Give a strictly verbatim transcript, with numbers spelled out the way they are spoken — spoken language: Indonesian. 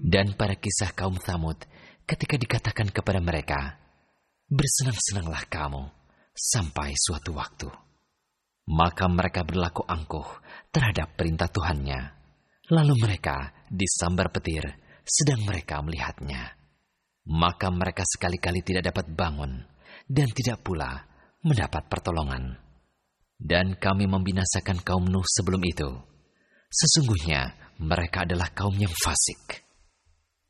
Dan pada kisah kaum Tsamud, ketika dikatakan kepada mereka, bersenang-senanglah kamu sampai suatu waktu. Maka mereka berlaku angkuh terhadap perintah Tuhannya. Lalu mereka disambar petir sedang mereka melihatnya. Maka mereka sekali-kali tidak dapat bangun dan tidak pula mendapat pertolongan. Dan kami membinasakan kaum Nuh sebelum itu. Sesungguhnya mereka adalah kaum yang fasik.